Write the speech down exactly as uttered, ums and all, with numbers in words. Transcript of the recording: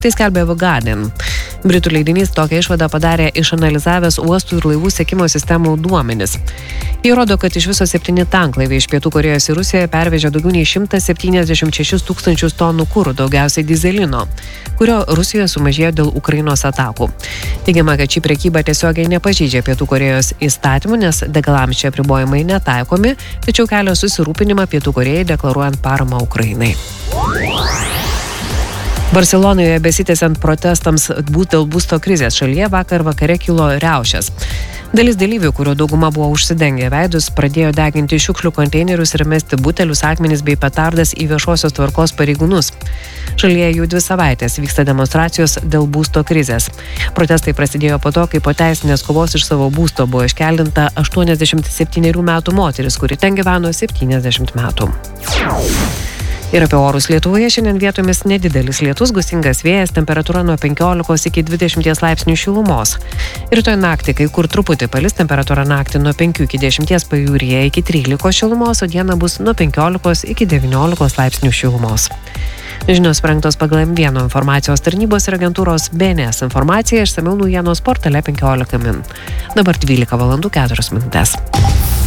Tai skelbė The Guardian. Britų leidinys tokią išvadą padarė išanalizavęs uostų ir laivų sekimo sistemų duomenis. Jie rodo, kad iš viso septyni tanklaiviai iš Pietų Korėjos į Rusiją pervežė daugiau nei šimtas septyniasdešimt šešis tūkstančius tonų kuro, daugiausiai dizelino, kurio Rusijoje sumažėjo dėl Ukrainos atakų. Teigiama, kad ši prekyba tiesiogiai nepažeidžia Pietų Korėjos įstatymų, nes degalams šie apribojimai netaikomi, tačiau kelia susirūpinimą Pietų Korėjai deklaruojant paramą Ukrainai. Barselonoje besitęsiant protestams dėl būsto krizės šalyje vakar vakare kilo riaušės. Dalis dalyvių, kurio dauguma buvo užsidengę veidus, pradėjo deginti šiukšlių konteinerius ir mesti butelius, akmenis bei petardas į viešosios tvarkos pareigūnus. Šalyje jau dvi savaitės vyksta demonstracijos dėl būsto krizės. Protestai prasidėjo po to, kai po teisinės kovos iš savo būsto buvo iškeldinta aštuoniasdešimt septynerių metų moteris, kuri ten gyveno septyniasdešimt metų. Ir apie orus Lietuvoje šiandien vietomis nedidelis lietus, gūsingas vėjas, temperatūra nuo penkiolikos iki dvidešimties laipsnių šilumos. Rytoj naktį kai kur truputį palis, temperatūra naktį nuo penkių iki dešimties, pajūryje iki trylikos šilumos, o dieną bus nuo penkiolikos iki devyniolikos laipsnių šilumos. Žinios parengtos pagal M vienas informacijos tarnybos ir agentūros B N S informacija, išsamiau naujienos portale penkiolika min. Dabar dvylika valandų keturios minutės.